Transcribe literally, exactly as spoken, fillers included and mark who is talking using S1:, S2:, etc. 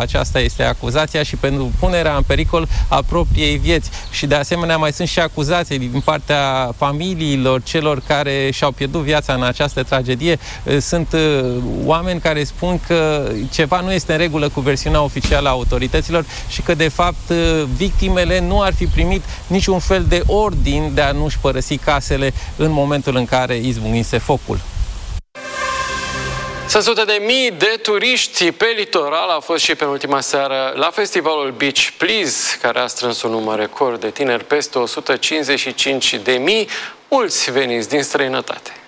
S1: aceasta este acuzația, și pentru punerea în pericol a propriei vieți. Și de asemenea mai sunt și acuzații din partea familiilor celor care și-au pierdut viața în această tragedie. Sunt oameni care spun că ceva nu este în regulă cu versiunea oficială a autorităților și că de fapt victimele nu ar fi primit niciun fel de ordin de a nu-și părăsi casele în momentul în care izbucnise focul.
S2: Sunt sute de mii de turiști pe litoral. A fost și penultima seară la festivalul Beach Please, care a strâns un număr record de tineri, peste o sută cincizeci și cinci de mii, mulți veniți din străinătate.